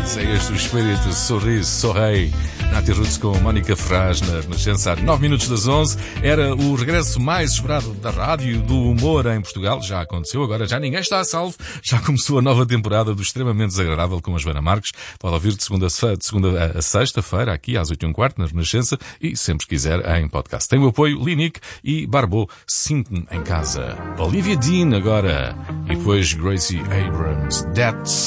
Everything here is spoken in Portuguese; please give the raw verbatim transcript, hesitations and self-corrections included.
É este o espírito, sorriso, sorrei. Nati Roots com Mónica Ferraz na Renascença, às nove minutos das onze. Era o regresso mais esperado da rádio, do humor em Portugal. Já aconteceu, agora já ninguém está a salvo. Já começou a nova temporada do Extremamente Desagradável com a Joana Marques. Pode ouvir de segunda, de segunda a sexta-feira, aqui às oito e um quarto, na Renascença, e sempre que quiser em podcast. Tem o apoio Linic e Barbô. Sinto-me em casa. Olivia Dean agora. E depois Gracie Abrams. That's